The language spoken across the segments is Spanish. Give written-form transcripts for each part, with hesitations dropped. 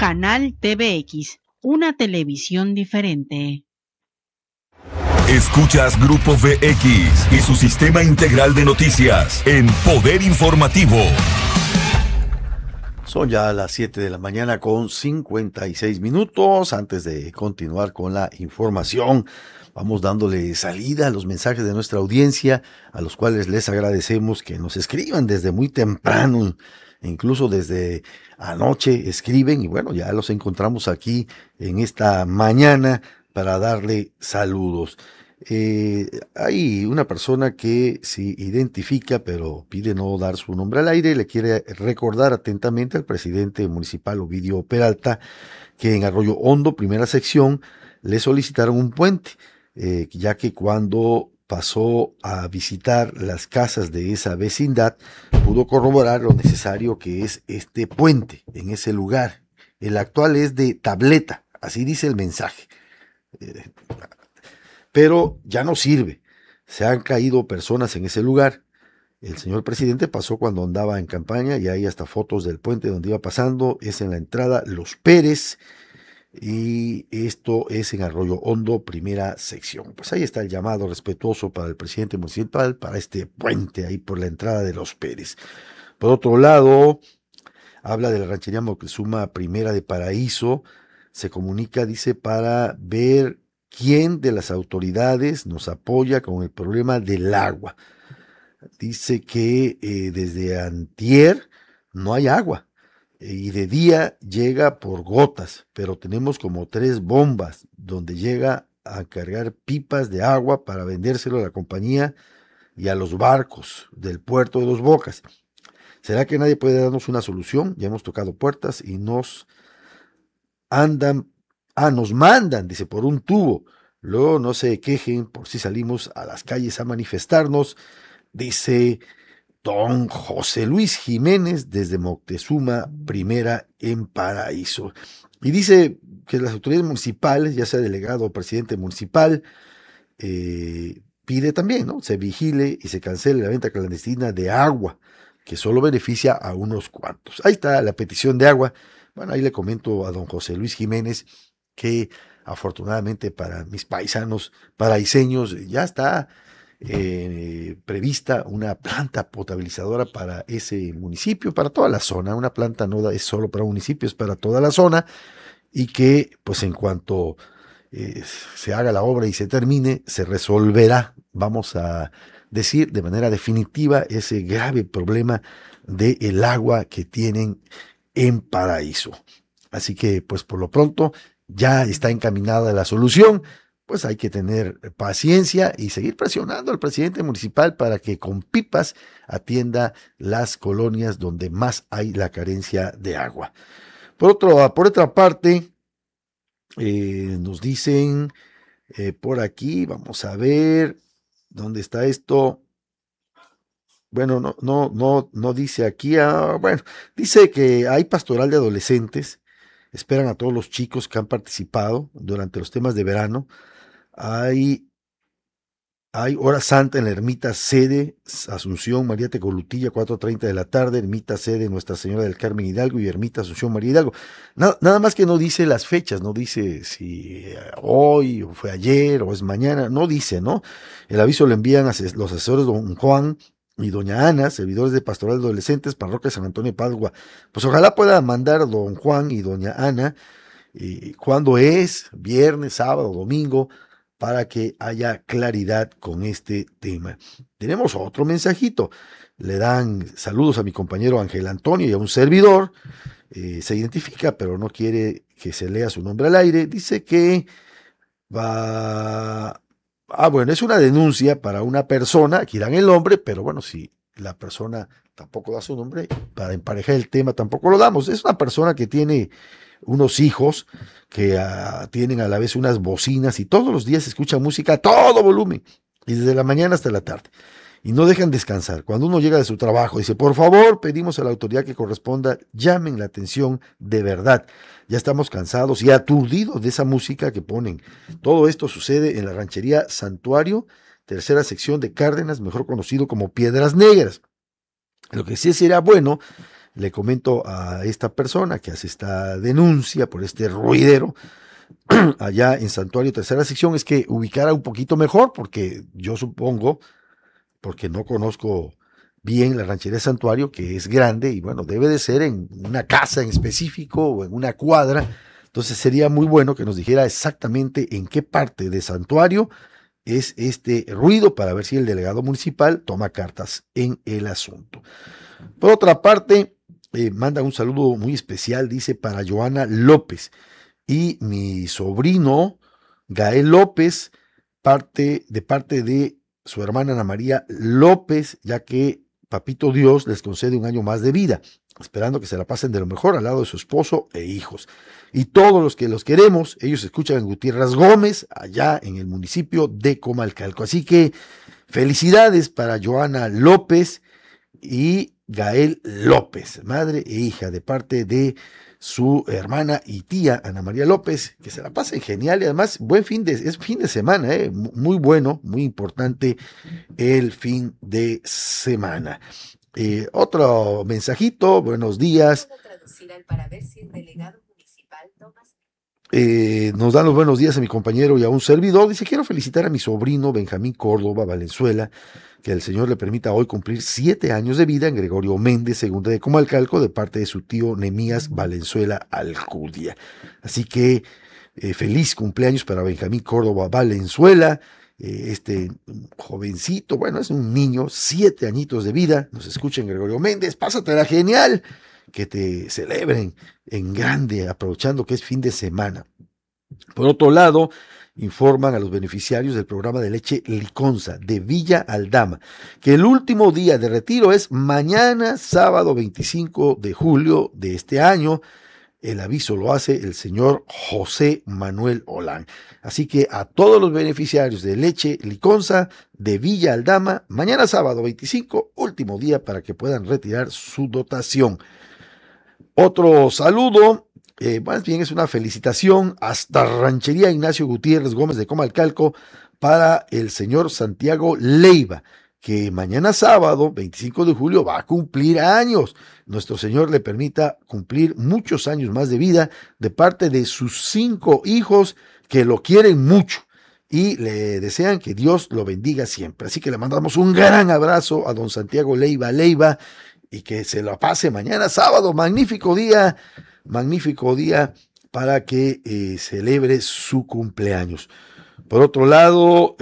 Canal TVX, una televisión diferente. Escuchas Grupo VX y su sistema integral de noticias en Poder Informativo. Son ya las 7 de la mañana con 56 minutos. Antes de continuar con la información, vamos dándole salida a los mensajes de nuestra audiencia, a los cuales les agradecemos que nos escriban desde muy temprano, incluso desde anoche escriben, y bueno, ya los encontramos aquí en esta mañana para darle saludos. Hay una persona que se identifica, pero pide no dar su nombre al aire. Le quiere recordar atentamente al presidente municipal Ovidio Peralta que en Arroyo Hondo, primera sección, le solicitaron un puente, ya que cuando pasó a visitar las casas de esa vecindad, pudo corroborar lo necesario que es este puente en ese lugar. El actual es de tableta, así dice el mensaje. Pero ya no sirve. Se han caído personas en ese lugar. El señor presidente pasó cuando andaba en campaña y hay hasta fotos del puente donde iba pasando. Es en la entrada Los Pérez y esto es en Arroyo Hondo, primera sección. Pues ahí está el llamado respetuoso para el presidente municipal para este puente ahí por la entrada de Los Pérez. Por otro lado, habla de la ranchería Moctezuma Primera de Paraíso. Se comunica, dice, para ver quién de las autoridades nos apoya con el problema del agua. Dice que desde antier no hay agua y de día llega por gotas, pero tenemos como 3 bombas donde llega a cargar pipas de agua para vendérselo a la compañía y a los barcos del puerto de Dos Bocas. ¿Será que nadie puede darnos una solución? Ya hemos tocado puertas y nos mandan, dice, por un tubo. Luego no se quejen por si salimos a las calles a manifestarnos, dice don José Luis Jiménez desde Moctezuma Primera en Paraíso. Y dice que las autoridades municipales, ya sea delegado o presidente municipal, pide también, ¿no?, se vigile y se cancele la venta clandestina de agua, que solo beneficia a unos cuantos. Ahí está la petición de agua. Bueno, ahí le comento a don José Luis Jiménez que afortunadamente para mis paisanos paraiseños ya está prevista una planta potabilizadora para ese municipio, para toda la zona. Una planta no es solo para municipios, para toda la zona, y que pues en cuanto se haga la obra y se termine, se resolverá, vamos a decir de manera definitiva, ese grave problema del agua que tienen en Paraíso. Así que pues por lo pronto ya está encaminada la solución. Pues hay que tener paciencia y seguir presionando al presidente municipal para que con pipas atienda las colonias donde más hay la carencia de agua. Por otra parte, nos dicen por aquí, vamos a ver dónde está esto. Bueno, no dice aquí. Bueno, dice que hay pastoral de adolescentes. Esperan a todos los chicos que han participado durante los temas de verano. Hay hora santa en la ermita sede Asunción María Tecolutilla, 4:30 de la tarde, ermita sede Nuestra Señora del Carmen Hidalgo y ermita Asunción María Hidalgo. Nada más que no dice las fechas, no dice si hoy o fue ayer o es mañana, no dice, ¿no? El aviso lo envían a los asesores don Juan y doña Ana, servidores de Pastoral de Adolescentes, Parroquia San Antonio de Padua. Pues ojalá pueda mandar don Juan y doña Ana cuándo es, viernes, sábado, domingo, para que haya claridad con este tema. Tenemos otro mensajito. Le dan saludos a mi compañero Ángel Antonio y a un servidor. Se identifica, pero no quiere que se lea su nombre al aire. Dice que va... bueno, es una denuncia para una persona, aquí dan el nombre, pero bueno, si la persona tampoco da su nombre, para emparejar el tema tampoco lo damos. Es una persona que tiene unos hijos que tienen a la vez unas bocinas y todos los días escuchan música a todo volumen, y desde la mañana hasta la tarde, y no dejan descansar. Cuando uno llega de su trabajo, dice, por favor, pedimos a la autoridad que corresponda, llamen la atención de verdad. Ya estamos cansados y aturdidos de esa música que ponen. Todo esto sucede en la ranchería Santuario, tercera sección de Cárdenas, mejor conocido como Piedras Negras. Lo que sí sería bueno le comento a esta persona que hace esta denuncia por este ruidero allá en Santuario Tercera Sección, es que ubicara un poquito mejor, porque yo supongo, porque no conozco bien la ranchería Santuario, que es grande y bueno, debe de ser en una casa en específico o en una cuadra. Entonces sería muy bueno que nos dijera exactamente en qué parte de Santuario es este ruido, para ver si el delegado municipal toma cartas en el asunto. Por otra parte, manda un saludo muy especial, dice, para Joana López y mi sobrino Gael López, parte de su hermana Ana María López, ya que Papito Dios les concede un año más de vida, esperando que se la pasen de lo mejor al lado de su esposo e hijos. Y todos los que los queremos, ellos escuchan en Gutiérrez Gómez, allá en el municipio de Comalcalco. Así que felicidades para Joana López y Gael López, madre e hija, de parte de su hermana y tía Ana María López, que se la pasen genial y además es fin de semana, muy bueno, muy importante el fin de semana. Otro mensajito, buenos días. Nos dan los buenos días a mi compañero y a un servidor. Dice, quiero felicitar a mi sobrino Benjamín Córdoba Valenzuela, que el Señor le permita hoy cumplir 7 años de vida en Gregorio Méndez, segunda de Comalcalco, de parte de su tío Nemías Valenzuela Alcudia. Así que feliz cumpleaños para Benjamín Córdoba Valenzuela, este jovencito, bueno, es un niño, 7 añitos de vida, nos escucha en Gregorio Méndez, pásatela genial, que te celebren en grande, aprovechando que es fin de semana. Por otro lado, informan a los beneficiarios del programa de leche Liconza de Villa Aldama que el último día de retiro es mañana, sábado 25 de julio de este año. El aviso lo hace el señor José Manuel Olán. Así que a todos los beneficiarios de leche Liconza de Villa Aldama, mañana sábado 25, último día para que puedan retirar su dotación. Otro saludo, más bien es una felicitación hasta Ranchería Ignacio Gutiérrez Gómez de Comalcalco para el señor Santiago Leiva, que mañana sábado, 25 de julio, va a cumplir años. Nuestro Señor le permita cumplir muchos años más de vida de parte de sus 5 hijos que lo quieren mucho y le desean que Dios lo bendiga siempre. Así que le mandamos un gran abrazo a don Santiago Leiva y que se lo pase mañana sábado, magnífico día para que celebre su cumpleaños. Por otro lado,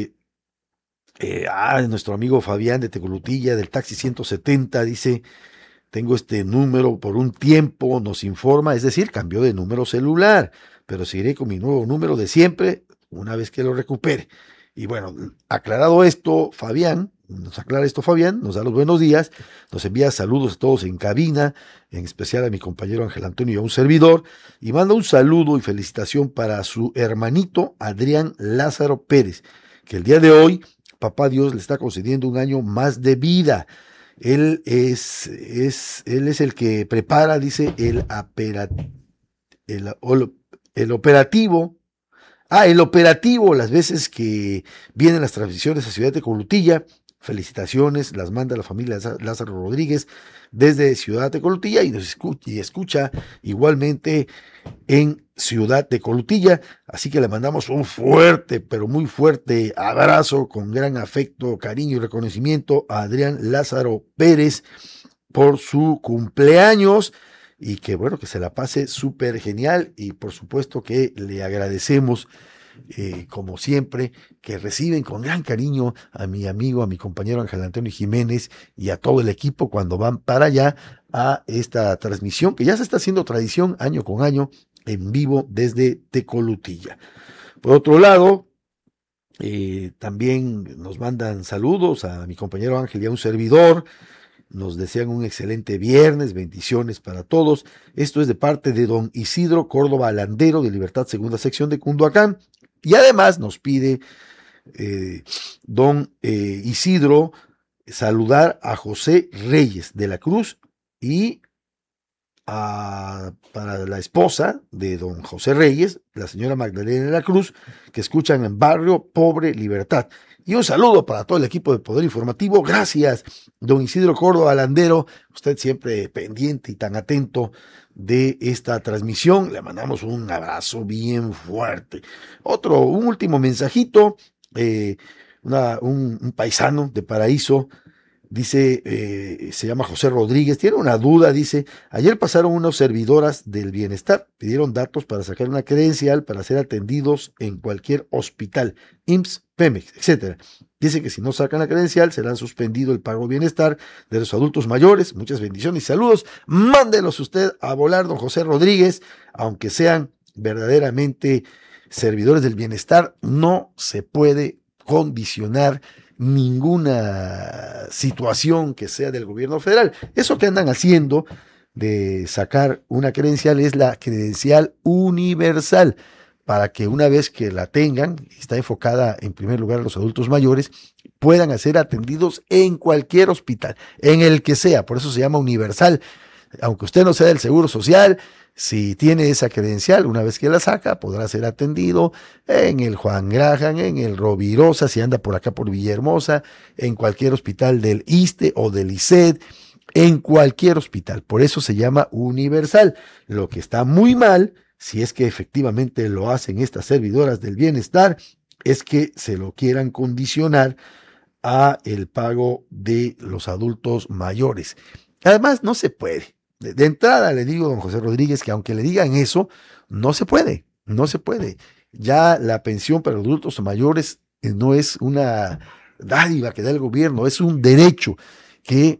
nuestro amigo Fabián de Tecolutilla, del taxi 170, dice, tengo este número por un tiempo, nos informa, es decir, cambió de número celular, pero seguiré con mi nuevo número de siempre una vez que lo recupere. Y bueno, aclarado esto, Fabián, nos da los buenos días, nos envía saludos a todos en cabina, en especial a mi compañero Ángel Antonio y a un servidor, y manda un saludo y felicitación para su hermanito Adrián Lázaro Pérez, que el día de hoy, papá Dios le está concediendo un año más de vida. Él es el que prepara, dice, el operativo, las veces que vienen las transmisiones a Ciudad de Tecolutilla. Felicitaciones, las manda la familia Lázaro Rodríguez desde Ciudad de Tecolutilla y nos escucha igualmente en Ciudad de Tecolutilla. Así que le mandamos un fuerte, pero muy fuerte abrazo con gran afecto, cariño y reconocimiento a Adrián Lázaro Pérez por su cumpleaños y que bueno, que se la pase súper genial y por supuesto que le agradecemos como siempre, que reciben con gran cariño a mi amigo, a mi compañero Ángel Antonio Jiménez y a todo el equipo cuando van para allá a esta transmisión que ya se está haciendo tradición año con año en vivo desde Tecolutilla. Por otro lado, también nos mandan saludos a mi compañero Ángel y a un servidor. Nos desean un excelente viernes, bendiciones para todos. Esto es de parte de don Isidro Córdoba Landero de Libertad Segunda Sección de Cunduacán. Y además nos pide don Isidro saludar a José Reyes de la Cruz y para la esposa de don José Reyes, la señora Magdalena de la Cruz, que escuchan en Barrio Pobre Libertad. Y un saludo para todo el equipo de Poder Informativo. Gracias, don Isidro Córdoba Landero, usted siempre pendiente y tan atento de esta transmisión. Le mandamos un abrazo bien fuerte. Un último mensajito, un paisano de Paraíso. Dice, se llama José Rodríguez, tiene una duda, dice, ayer pasaron unas servidoras del bienestar, pidieron datos para sacar una credencial para ser atendidos en cualquier hospital, IMSS, Pemex, etcétera. Dice que si no sacan la credencial, serán suspendido el pago bienestar de los adultos mayores. Muchas bendiciones y saludos. Mándelos usted a volar, don José Rodríguez, aunque sean verdaderamente servidores del bienestar, no se puede condicionar ninguna situación que sea del gobierno federal. Eso que andan haciendo de sacar una credencial es la credencial universal, para que una vez que la tengan, está enfocada en primer lugar a los adultos mayores, puedan ser atendidos en cualquier hospital, en el que sea. Por eso se llama universal. Aunque usted no sea del Seguro Social, si tiene esa credencial, una vez que la saca, podrá ser atendido en el Juan Graham, en el Rovirosa, si anda por acá por Villahermosa, en cualquier hospital del ISSSTE o del ISED, en cualquier hospital. Por eso se llama universal. Lo que está muy mal, si es que efectivamente lo hacen estas servidoras del bienestar, es que se lo quieran condicionar a el pago de los adultos mayores. Además, no se puede. De entrada le digo a don José Rodríguez que aunque le digan eso, no se puede. Ya la pensión para los adultos mayores no es una dádiva que da el gobierno, es un derecho que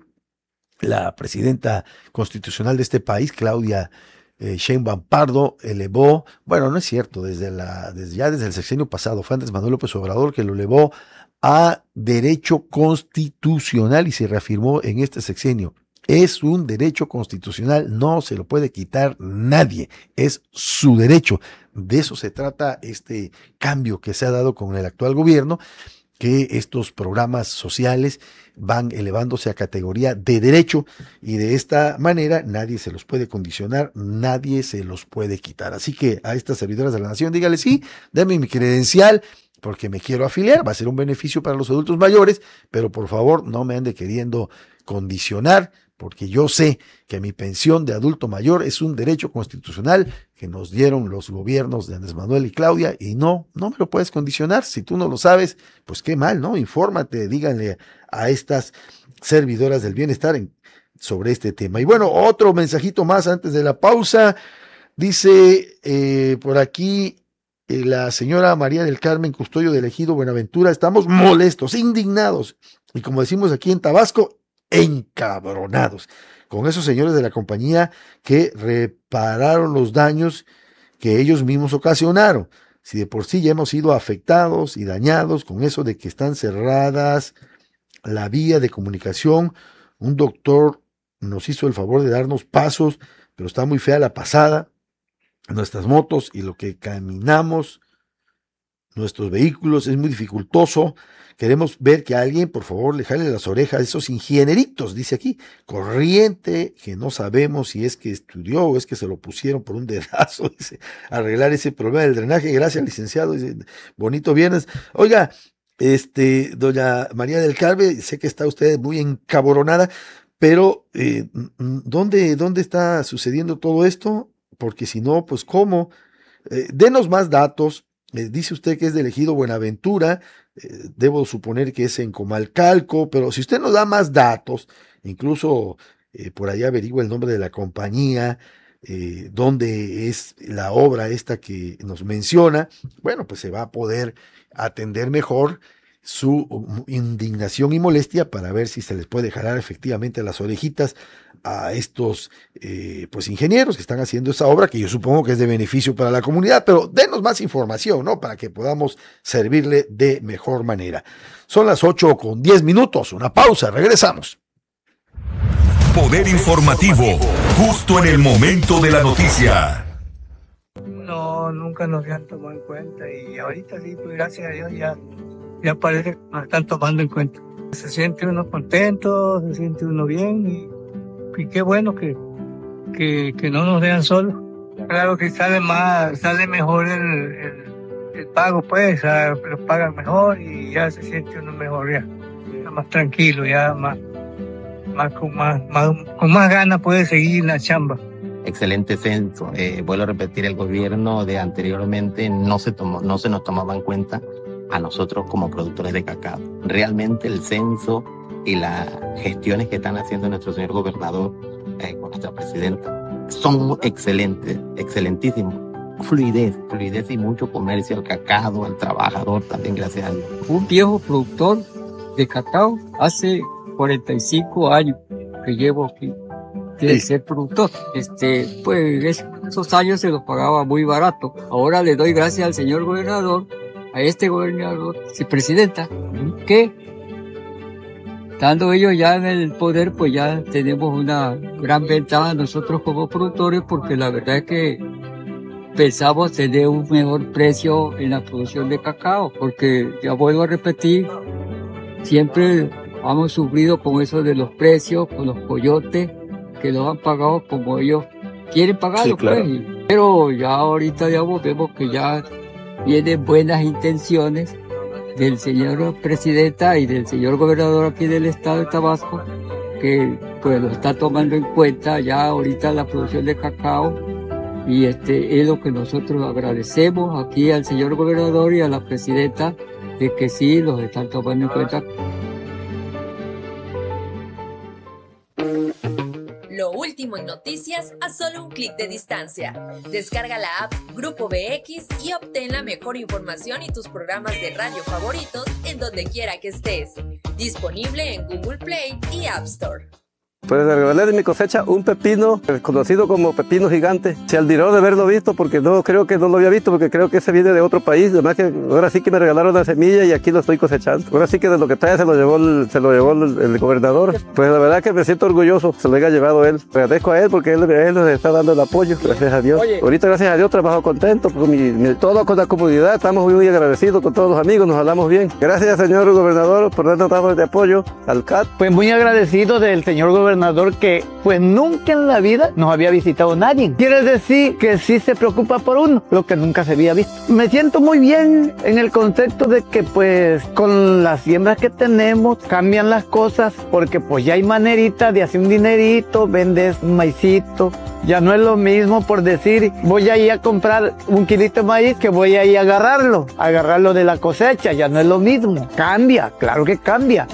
la presidenta constitucional de este país, Claudia Sheinbaum Pardo, elevó. Bueno, no es cierto, desde el sexenio pasado, fue Andrés Manuel López Obrador que lo elevó a derecho constitucional y se reafirmó en este sexenio. Es un derecho constitucional, no se lo puede quitar nadie, es su derecho. De eso se trata este cambio que se ha dado con el actual gobierno, que estos programas sociales van elevándose a categoría de derecho y de esta manera nadie se los puede condicionar, nadie se los puede quitar. Así que a estas servidoras de la nación, dígale sí, dame mi credencial porque me quiero afiliar, va a ser un beneficio para los adultos mayores, pero por favor no me ande queriendo condicionar, porque yo sé que mi pensión de adulto mayor es un derecho constitucional que nos dieron los gobiernos de Andrés Manuel y Claudia, y no me lo puedes condicionar. Si tú no lo sabes, pues qué mal, ¿no? Infórmate, díganle a estas servidoras del bienestar sobre este tema. Y bueno, otro mensajito más antes de la pausa. Dice por aquí la señora María del Carmen Custodio del Ejido Buenaventura, estamos molestos, indignados, y como decimos aquí en Tabasco, encabronados con esos señores de la compañía que repararon los daños que ellos mismos ocasionaron. Si de por sí ya hemos sido afectados y dañados con eso de que están cerradas la vía de comunicación, un doctor nos hizo el favor de darnos pasos, pero está muy fea la pasada, nuestras motos y lo que caminamos, nuestros vehículos, es muy dificultoso. Queremos ver que alguien, por favor, le jale las orejas a esos ingenieritos, dice aquí, corriente, que no sabemos si es que estudió o es que se lo pusieron por un dedazo, dice, arreglar ese problema del drenaje. Gracias, licenciado, dice, bonito viernes. Oiga, doña María del Carmen, sé que está usted muy encabronada, pero ¿dónde está sucediendo todo esto? Porque si no, pues ¿cómo? Denos más datos. Dice usted que es del Ejido Buenaventura, debo suponer que es en Comalcalco, pero si usted nos da más datos, incluso por allá averigua el nombre de la compañía, dónde es la obra esta que nos menciona, bueno, pues se va a poder atender mejor su indignación y molestia para ver si se les puede jalar efectivamente las orejitas a estos pues ingenieros que están haciendo esa obra, que yo supongo que es de beneficio para la comunidad, pero denos más información, ¿no? Para que podamos servirle de mejor manera. Son las 8:10, una pausa, regresamos. Poder informativo, justo en el momento de la noticia. No, nunca nos habían tomado en cuenta y ahorita sí, pues gracias a Dios ya parece que nos están tomando en cuenta. Se siente uno contento, se siente uno bien y qué bueno que que no nos dejan solos. Claro que sale mejor el pago, pues, lo pagan mejor y ya se siente uno mejor, ya más tranquilo, ya con más ganas puede seguir en la chamba. Excelente censo. Vuelvo a repetir, el gobierno de anteriormente no se nos tomaba en cuenta a nosotros como productores de cacao. Realmente el censo y las gestiones que están haciendo nuestro señor gobernador con nuestra presidenta son excelentes, excelentísimos. Fluidez y mucho comercio al cacao, al trabajador también, gracias a Dios. Un viejo productor de cacao, hace 45 años que llevo aquí de ser productor. Pues esos años se los pagaba muy barato. Ahora le doy gracias al señor gobernador, a este gobernador, presidenta, que estando ellos ya en el poder, pues ya tenemos una gran ventaja nosotros como productores, porque la verdad es que pensamos tener un mejor precio en la producción de cacao, porque ya vuelvo a repetir, siempre hemos sufrido con eso de los precios, con los coyotes, que los han pagado como ellos quieren pagarlo, sí, claro. Pues. Pero ya ahorita vemos que ya vienen buenas intenciones del señor presidenta y del señor gobernador aquí del estado de Tabasco, que pues lo está tomando en cuenta ya ahorita la producción de cacao, y es lo que nosotros agradecemos aquí al señor gobernador y a la presidenta, de que sí los están tomando en cuenta. Lo último en noticias a solo un clic de distancia. Descarga la app Grupo BX y obtén la mejor información y tus programas de radio favoritos en donde quiera que estés. Disponible en Google Play y App Store. Pues regalé de mi cosecha un pepino, conocido como pepino gigante. Se admiró de haberlo visto, porque no creo que no lo había visto, porque creo que ese viene de otro país. Además que ahora sí que me regalaron la semilla y aquí lo estoy cosechando. Ahora sí que de lo que trae se lo llevó el gobernador. Pues la verdad que me siento orgulloso, se lo haya llevado él. Agradezco a él porque él nos está dando el apoyo, gracias a Dios. Oye. Ahorita gracias a Dios trabajo contento, todo con la comunidad, estamos muy agradecidos con todos los amigos, nos hablamos bien. Gracias señor gobernador por darnos trabajo de apoyo al CAT. Pues muy agradecido del señor gobernador, que pues nunca en la vida nos había visitado nadie. Quiere decir que sí se preocupa por uno, lo que nunca se había visto. Me siento muy bien en el concepto de que pues con las siembras que tenemos cambian las cosas, porque pues ya hay maneritas de hacer un dinerito, vendes un maicito. Ya no es lo mismo por decir voy a ir a comprar un kilito de maíz que voy a ir a agarrarlo de la cosecha. Ya no es lo mismo. Cambia, claro que cambia.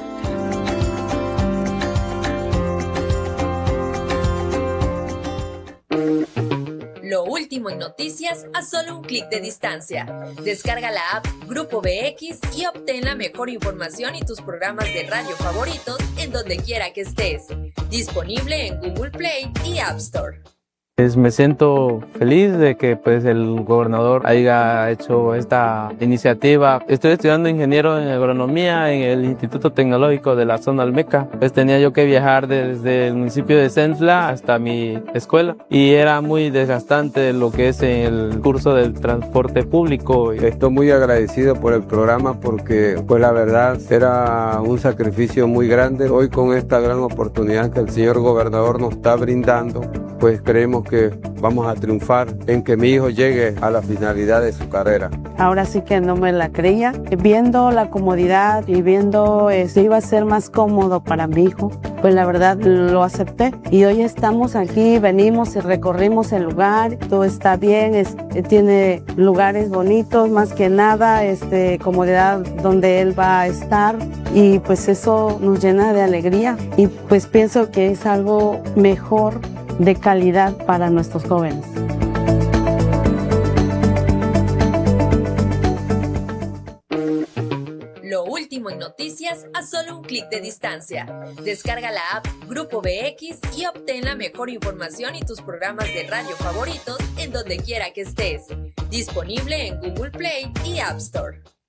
Lo último en noticias a solo un clic de distancia. Descarga la app Grupo BX y obtén la mejor información y tus programas de radio favoritos en donde quiera que estés. Disponible en Google Play y App Store. Pues me siento feliz de que pues el gobernador haya hecho esta iniciativa. Estoy estudiando ingeniero en agronomía en el Instituto Tecnológico de la zona Almeca. Pues tenía yo que viajar desde el municipio de Centla hasta mi escuela y era muy desgastante lo que es el curso del transporte público. Estoy muy agradecido por el programa porque pues la verdad era un sacrificio muy grande. Hoy con esta gran oportunidad que el señor gobernador nos está brindando, pues creemos que vamos a triunfar en que mi hijo llegue a la finalidad de su carrera. Ahora sí que no me la creía. Viendo la comodidad y viendo si iba a ser más cómodo para mi hijo, pues la verdad lo acepté. Y hoy estamos aquí, venimos y recorrimos el lugar, todo está bien, tiene lugares bonitos, más que nada, comodidad donde él va a estar, y pues eso nos llena de alegría y pues pienso que es algo mejor, de calidad para nuestros jóvenes. Lo último en noticias a solo un clic de distancia. Descarga la app Grupo BX y obtén la mejor información y tus programas de radio favoritos en donde quiera que estés. Disponible en Google Play y App Store.